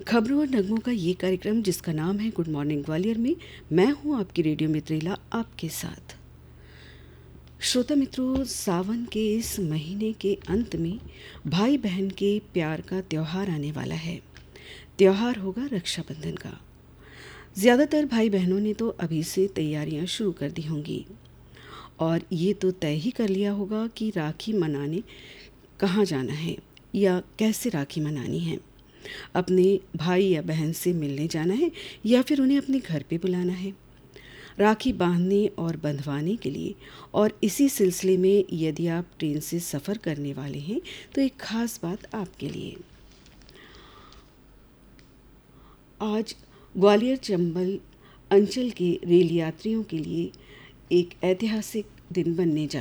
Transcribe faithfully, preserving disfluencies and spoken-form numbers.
खबरों और नगमों का ये कार्यक्रम जिसका नाम है गुड मॉर्निंग ग्वालियर में मैं हूं आपकी रेडियो मित्रेला आपके साथ। श्रोता मित्रों, सावन के इस महीने के अंत में भाई बहन के प्यार का त्योहार आने वाला है। त्योहार होगा रक्षाबंधन का। ज़्यादातर भाई बहनों ने तो अभी से तैयारियां शुरू कर दी होंगी और ये तो तय ही कर लिया होगा कि राखी मनाने कहाँ जाना है या कैसे राखी मनानी है। अपने भाई या बहन से मिलने जाना है या फिर उन्हें अपने घर पे बुलाना है राखी बांधने और बंधवाने के लिए। और इसी सिलसिले में यदि आप ट्रेन से सफ़र करने वाले हैं तो एक ख़ास बात आपके लिए। आज ग्वालियर चंबल अंचल के रेल यात्रियों के लिए एक ऐतिहासिक दिन बनने जा